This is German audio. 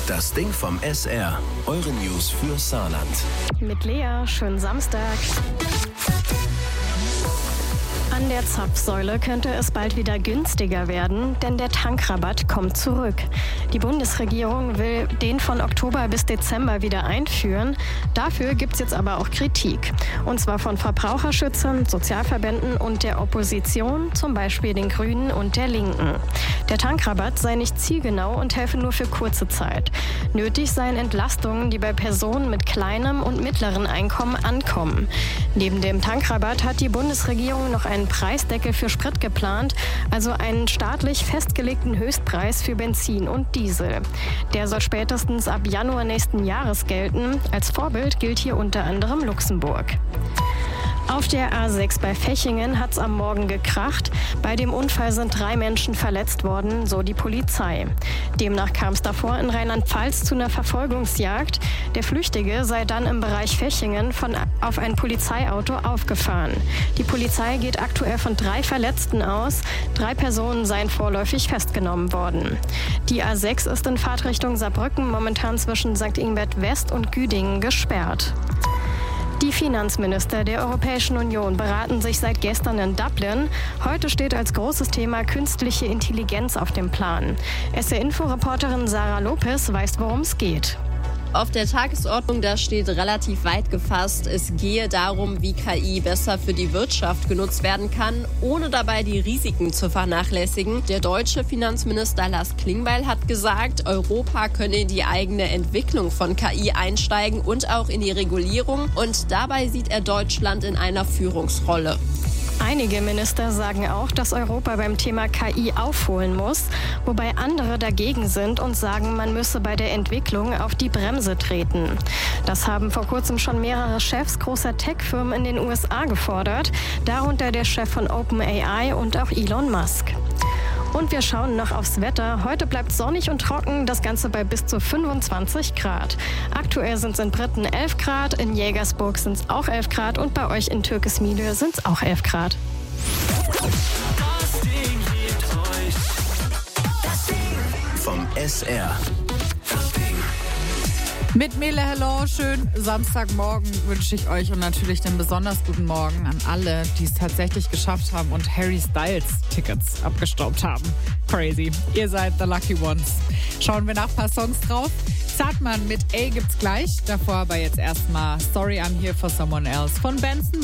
Das Ding vom SR. Eure News für Saarland. Mit Lea, schönen Samstag. An der Zapfsäule könnte es bald wieder günstiger werden, denn der Tankrabatt kommt zurück. Die Bundesregierung will den von Oktober bis Dezember wieder einführen. Dafür gibt es jetzt aber auch Kritik. Und zwar von Verbraucherschützern, Sozialverbänden und der Opposition, zum Beispiel den Grünen und der Linken. Der Tankrabatt sei nicht zielgenau und helfe nur für kurze Zeit. Nötig seien Entlastungen, die bei Personen mit kleinem und mittleren Einkommen ankommen. Neben dem Tankrabatt hat die Bundesregierung noch einen Preisdeckel für Sprit geplant, also einen staatlich festgelegten Höchstpreis für Benzin und Diesel. Der soll spätestens ab Januar nächsten Jahres gelten. Als Vorbild gilt hier unter anderem Luxemburg. Auf der A6 bei Fechingen hat es am Morgen gekracht. Bei dem Unfall sind 3 Menschen verletzt worden, so die Polizei. Demnach kam es davor in Rheinland-Pfalz zu einer Verfolgungsjagd. Der Flüchtige sei dann im Bereich Fechingen auf ein Polizeiauto aufgefahren. Die Polizei geht aktuell von 3 Verletzten aus. 3 Personen seien vorläufig festgenommen worden. Die A6 ist in Fahrtrichtung Saarbrücken momentan zwischen St. Ingbert West und Güdingen gesperrt. Die Finanzminister der Europäischen Union beraten sich seit gestern in Dublin. Heute steht als großes Thema künstliche Intelligenz auf dem Plan. SR-Info-Reporterin Sarah Lopez weiß, worum es geht. Auf der Tagesordnung, da steht relativ weit gefasst, es gehe darum, wie KI besser für die Wirtschaft genutzt werden kann, ohne dabei die Risiken zu vernachlässigen. Der deutsche Finanzminister Lars Klingbeil hat gesagt, Europa könne in die eigene Entwicklung von KI einsteigen und auch in die Regulierung. Und dabei sieht er Deutschland in einer Führungsrolle. Einige Minister sagen auch, dass Europa beim Thema KI aufholen muss, wobei andere dagegen sind und sagen, man müsse bei der Entwicklung auf die Bremse treten. Das haben vor kurzem schon mehrere Chefs großer Tech-Firmen in den USA gefordert, darunter der Chef von OpenAI und auch Elon Musk. Und wir schauen noch aufs Wetter. Heute bleibt sonnig und trocken, das Ganze bei bis zu 25 Grad. Aktuell sind es in Britten 11 Grad, in Jägersburg sind es auch 11 Grad und bei euch in Türkismühle sind es auch 11 Grad. Das Ding gibt euch das Ding vom SR. Das Ding. Mit Mele, hello, schönen Samstagmorgen wünsche ich euch und natürlich den besonders guten Morgen an alle, die es tatsächlich geschafft haben und Harry Styles Tickets abgestaubt haben. Crazy. Ihr seid the lucky ones. Schauen wir nach ein paar Songs drauf. Zartmann mit A gibt's gleich. Davor aber jetzt erstmal Sorry I'm Here for Someone Else von Benson.